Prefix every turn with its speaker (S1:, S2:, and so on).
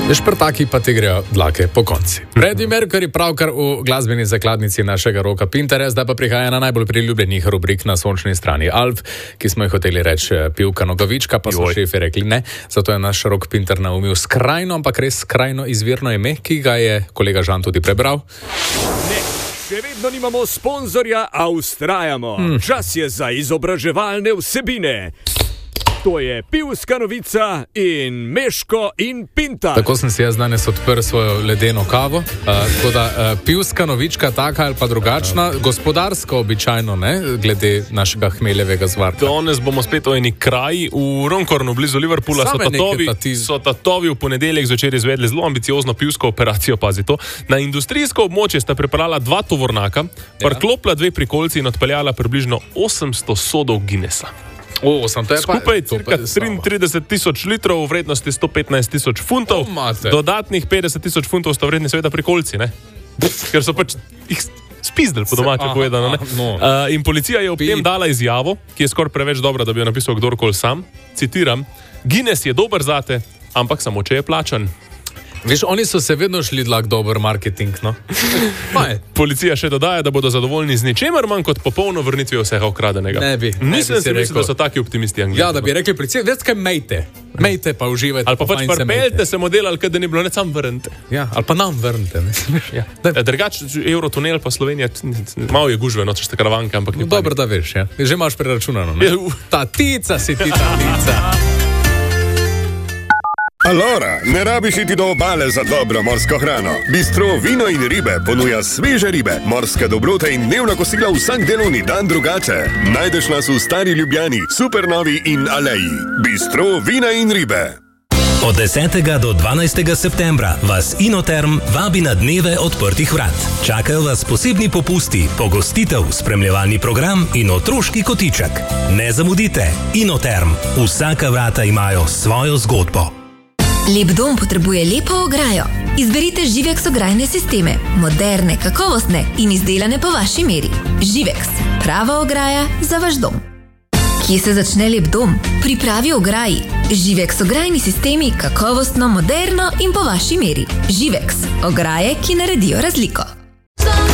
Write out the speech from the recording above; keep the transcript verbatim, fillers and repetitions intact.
S1: Veš, prtaki pa ti grejo dlake po konci. Freddie Mercury pravkar v glasbeni zakladnici našega Roka Pinterja, zdaj pa prihaja na najbolj priljubljenih rubrik na sončni strani Alp, ki smo jih hoteli reči pivka nogavička, pa so šefi rekli ne. Zato je naš Rok Pinter naumil skrajno, ampak res skrajno izvirno ime, ki ga je kolega Žan tudi prebral.
S2: Ne, še vedno nimamo sponzorja, a ustrajamo. Hmm. Čas je za izobraževalne vsebine. To je pivska novica in Meško in Pintar.
S1: Tako sem si jaz danes odprl svojo ledeno kavo. Uh, tako da uh, pivska novička taka ali pa drugačna, gospodarsko običajno, ne, glede našega hmeljevega zvarka.
S3: Danes bomo spet v eni kraji v Runcornu, blizu Liverpoola. So tatovi, so tatovi v ponedeljek zvečer izvedli zelo ambiciozno pivsko operacijo, pazi to. Na industrijsko območje sta pripeljala dva tovornaka, ja. Parklopla dve prikolci in odpeljala približno osemsto sodov Guinnessa.
S1: O, sem te
S3: Skupaj pa, cirka triintrideset tisoč litrov, v vrednosti sto petnajst tisoč funtov,
S1: oh,
S3: dodatnih petdeset tisoč funtov sta vredni seveda prikolci, ne? Ker so pač jih spizdili, po domače povedano, ne?
S1: No.
S3: Uh, in policija je ob tem dala izjavo, ki je skoraj preveč dobra, da bi jo napisal kdorkoli sam. Citiram: Guinness je dober zate, ampak samo če je plačan.
S1: Veš, oni so se vedno šli dlak dober marketing, no.
S3: Policija še dodaja, da bodo zadovoljni z ničemer manj kot popolno vrnitvijo vsega ukradenega.
S1: Ne bi.
S3: Nisem si rekel, da so taki optimisti Angliji.
S1: Ja, da bi rekli policija, veš kaj, mejte. Mejte pa uživajte.
S3: Ali pa pač parpeljte se model, ali kaj da ni bilo, ne sam vrnite.
S1: Ja, ali pa nam vrnite.
S3: Ja. Drugač, Eurotunel pa Slovenija, malo je gužve, no, če ste karavanke, ampak ni.
S1: No, dobro, da veš, ja. Že imaš preračunano, ne? Ta tica si ti, ta tica.
S4: Alora, ne rabiš iti do obale za dobro morsko hrano. Bistro Vino in ribe ponuja sveže ribe, morske dobrote in dnevna kosila vsak delovni dan drugače. Najdeš nas v Stari Ljubljani, Supernovi in Aleji. Bistro Vina in ribe.
S5: Od desetega do dvanajstega septembra vas Inoterm vabi na dneve odprtih vrat. Čakajo vas posebni popusti, pogostitev, spremljevalni program in otroški kotiček. Ne zamudite, Inoterm. Vsaka vrata imajo svojo zgodbo.
S6: Lep dom potrebuje lepo ograjo. Izberite Živex ograjne sisteme. Moderne, kakovostne in izdelane po vaši meri. Živex. Prava ograja za vaš dom. Kje se začne lep dom? Pri pravi ograji. Živex ograjni sistemi, kakovostno, moderno in po vaši meri. Živex. Ograje, ki naredijo razliko.